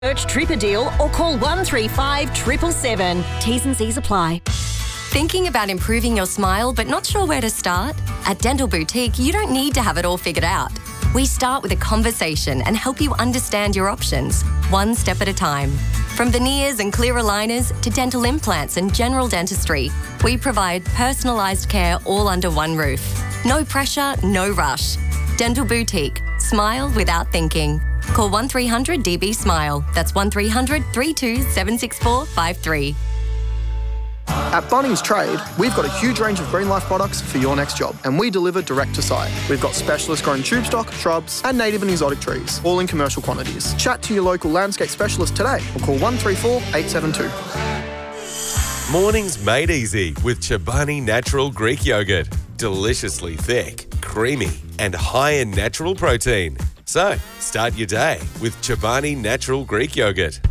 Search Trip a Deal or call 135 777. T's and C's apply. Thinking about improving your smile but not sure where to start? At Dental Boutique, you don't need to have it all figured out. We start with a conversation and help you understand your options, one step at a time. From veneers and clear aligners to dental implants and general dentistry, we provide personalised care all under one roof. No pressure, no rush. Dental Boutique. Smile without thinking. Call 1300 DB Smile. That's 1300 32 764 53. At Bunnings Trade, we've got a huge range of Green Life products for your next job, and we deliver direct to site. We've got specialist grown tube stock, shrubs, and native and exotic trees, all in commercial quantities. Chat to your local landscape specialist today or call 134 872. Mornings made easy with Chobani Natural Greek Yogurt. Deliciously thick, creamy, and high in natural protein. So, start your day with Chobani Natural Greek Yogurt.